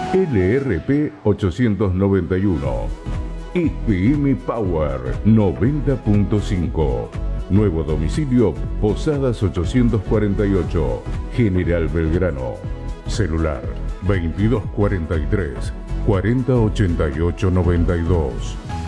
LRP 891. SPM Power 90.5. Nuevo domicilio Posadas 848, General Belgrano. Celular 2243 408892.